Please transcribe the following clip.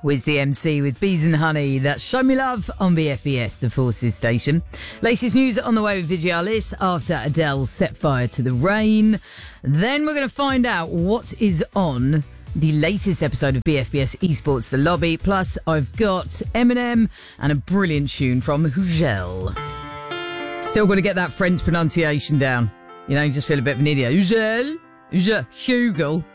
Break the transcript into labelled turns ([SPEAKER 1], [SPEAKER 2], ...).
[SPEAKER 1] Wiz the MC with Bees and Honey. That's Show Me Love on BFBS, the Forces station. Latest news on the way with Vigialis after Adele set fire to the rain. Then we're going to find out what is on the latest episode of BFBS Esports The Lobby. Plus, I've got Eminem and a brilliant tune from Hugel. Still got to get that French pronunciation down. You know, you just feel a bit of an idiot. Hugel.